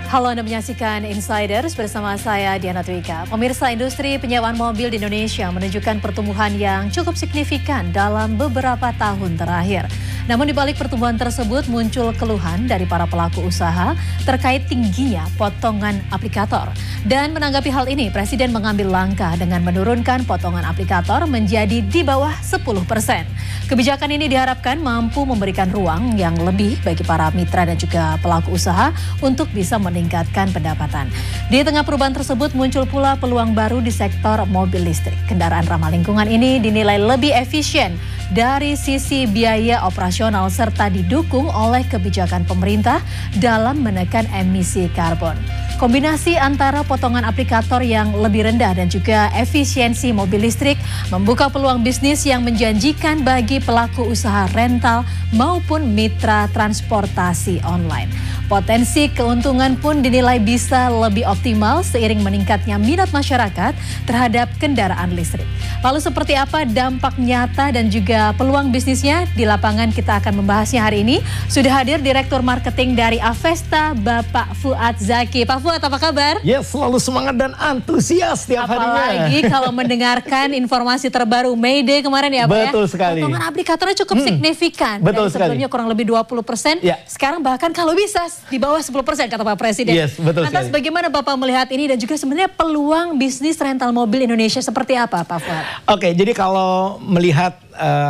Halo, Anda menyaksikan Insiders bersama saya Diana Twika. Pemirsa, industri penyewaan mobil di Indonesia menunjukkan pertumbuhan yang cukup signifikan dalam beberapa tahun terakhir. Namun di balik pertumbuhan tersebut muncul keluhan dari para pelaku usaha terkait tingginya potongan aplikator. Dan menanggapi hal ini, Presiden mengambil langkah dengan menurunkan potongan aplikator menjadi di bawah 10%. Kebijakan ini diharapkan mampu memberikan ruang yang lebih bagi para mitra dan juga pelaku usaha untuk bisa meningkatkan pendapatan. Di tengah perubahan tersebut muncul pula peluang baru di sektor mobil listrik. Kendaraan ramah lingkungan ini dinilai lebih efisien dari sisi biaya operasional serta didukung oleh kebijakan pemerintah dalam menekan emisi karbon. Kombinasi antara potongan aplikator yang lebih rendah dan juga efisiensi mobil listrik membuka peluang bisnis yang menjanjikan bagi pelaku usaha rental maupun mitra transportasi online. Potensi keuntungan pun dinilai bisa lebih optimal seiring meningkatnya minat masyarakat terhadap kendaraan listrik. Lalu seperti apa dampak nyata dan juga peluang bisnisnya? Di lapangan kita akan membahasnya hari ini. Sudah hadir Direktur Marketing dari Avesta, Bapak Fuad Zaki. Pak Fuad, apa kabar? Ya, selalu semangat dan antusias tiap harinya. Apalagi kalau mendengarkan informasi terbaru May Day kemarin ya Pak ya. Betul sekali. Potongan aplikatornya cukup signifikan. Betul dari sebelumnya sekali. Kurang lebih 20%. Ya. Sekarang bahkan kalau bisa di bawah 10% kata Pak Presiden. Yes, betul Lantas sekali. bagaimana Bapak melihat ini dan juga sebenarnya peluang bisnis rental mobil Indonesia seperti apa Pak Fuad? Oke, jadi kalau melihat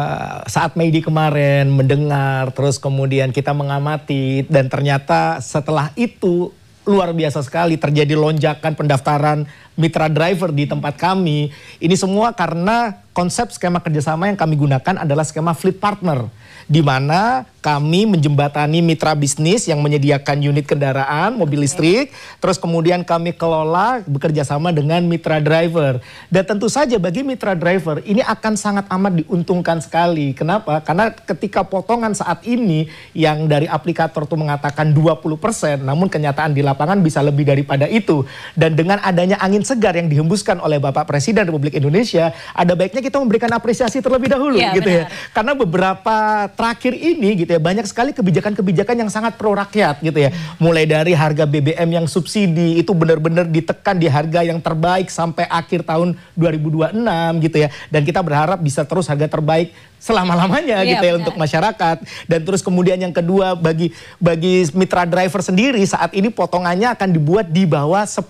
saat May Day kemarin, mendengar, terus kemudian kita mengamati, dan ternyata setelah itu luar biasa sekali terjadi lonjakan pendaftaran mitra driver di tempat kami. Ini semua karena konsep skema kerjasama yang kami gunakan adalah skema fleet partner, di mana kami menjembatani mitra bisnis yang menyediakan unit kendaraan mobil listrik, terus kemudian kami kelola bekerja sama dengan mitra driver. Dan tentu saja bagi mitra driver ini akan sangat amat diuntungkan sekali. Kenapa? Karena ketika potongan saat ini yang dari aplikator itu mengatakan 20%, namun kenyataan di lapangan bisa lebih daripada itu. Dan dengan adanya angin segar yang dihembuskan oleh Bapak Presiden Republik Indonesia, ada baiknya kita memberikan apresiasi terlebih dahulu gitu ya. Karena beberapa terakhir ini gitu ya, banyak sekali kebijakan-kebijakan yang sangat pro rakyat gitu ya. Mulai dari harga BBM yang subsidi itu benar-benar ditekan di harga yang terbaik sampai akhir tahun 2026 gitu ya. Dan kita berharap bisa terus harga terbaik selama-lamanya gitu ya untuk masyarakat. Dan terus kemudian yang kedua bagi mitra driver sendiri saat ini potongannya akan dibuat di bawah 10%.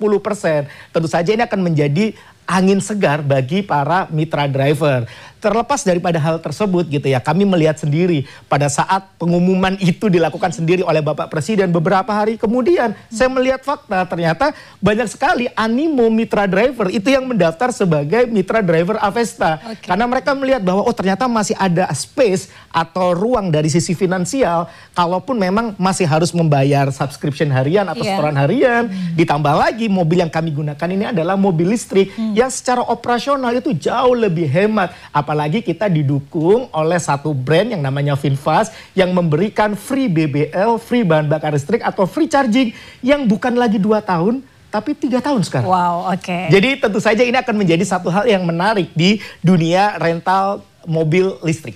Tentu saja ini akan menjadi angin segar bagi para mitra driver. Terlepas daripada hal tersebut gitu ya, kami melihat sendiri pada saat pengumuman itu dilakukan sendiri oleh Bapak Presiden beberapa hari kemudian, saya melihat fakta ternyata banyak sekali animo mitra driver itu yang mendaftar sebagai mitra driver Avesta. Karena mereka melihat bahwa oh ternyata masih ada space atau ruang dari sisi finansial, kalaupun memang masih harus membayar subscription harian atau setoran harian. Ditambah lagi mobil yang kami gunakan ini adalah mobil listrik yang secara operasional itu jauh lebih hemat. Apalagi kita didukung oleh satu brand yang namanya VinFast yang memberikan free BBL, free bahan bakar listrik atau free charging yang bukan lagi 2 tahun tapi 3 tahun sekarang. Wow, oke. Jadi tentu saja ini akan menjadi satu hal yang menarik di dunia rental mobil listrik.